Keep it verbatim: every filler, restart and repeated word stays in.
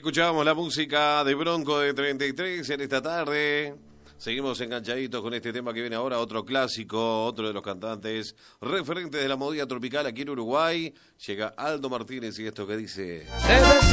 Escuchábamos la música de Bronco de treinta y tres en esta tarde. Seguimos enganchaditos con este tema que viene ahora, otro clásico, otro de los cantantes referentes de la movida tropical aquí en Uruguay. Llega Aldo Martínez y esto que dice...